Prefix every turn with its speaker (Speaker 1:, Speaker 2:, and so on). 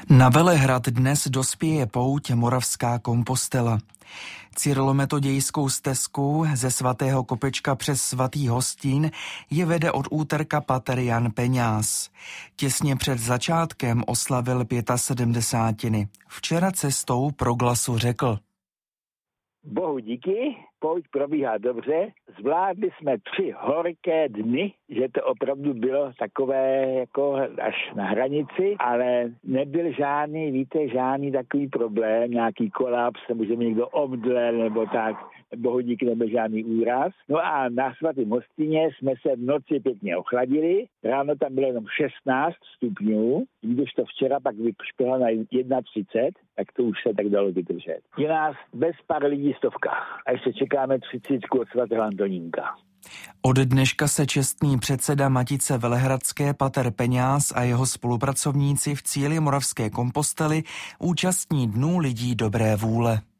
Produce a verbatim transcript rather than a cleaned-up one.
Speaker 1: Na Velehrad dnes dospěje pouť Moravská Kompostela. Cyrilometodějskou stezku ze svatého Kopečka přes svatý Hostín je vede od úterka pater Jan Peňáz. Těsně před začátkem oslavil sedmdesátiny. Včera cestou pro Glasu řekl:
Speaker 2: Bohu díky, pouť probíhá dobře. Zvládli jsme tři horké dny, že to opravdu bylo takové jako až na hranici, ale nebyl žádný, víte, žádný takový problém, nějaký kolaps, nebo že mě někdo omdlel, nebo tak. Bohu díky, nebyl žádný úraz. No a na svatém Hostíně jsme se v noci pěkně ochladili. Ráno tam bylo jenom šestnáct stupňů, když to včera pak vyšplhalo na třicet jedna, tak to už se tak dalo vydržet. Je nás bez pár lidí stovka a ještě čekáme třicítku od svatého Antonínka.
Speaker 1: Od dneška se čestný předseda Matice velehradské pater Peňáz a jeho spolupracovníci v cíli Moravské Kompostely účastní Dnů lidí dobré vůle.